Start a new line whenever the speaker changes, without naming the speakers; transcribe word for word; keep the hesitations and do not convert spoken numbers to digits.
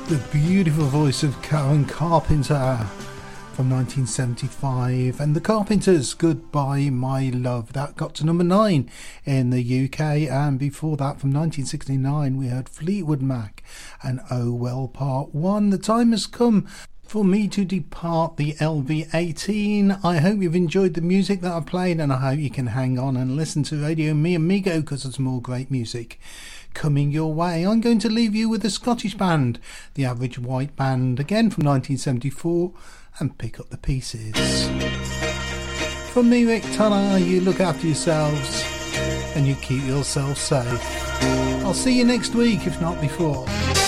The beautiful voice of Karen Carpenter from nineteen seventy-five, and the Carpenters, Goodbye My Love. That got to number nine in the U K, and before that from nineteen sixty-nine we heard Fleetwood Mac and Oh Well Part one. The time has come for me to depart the L V eighteen. I hope you've enjoyed the music that I played, and I hope you can hang on and listen to Radio Mi Amigo, because there's more great music coming your way. I'm going to leave you with a Scottish band, the Average White Band, again from nineteen seventy-four, and pick up the pieces. From me, Rick Tunner, you look after yourselves and you keep yourselves safe. I'll see you next week, if not before.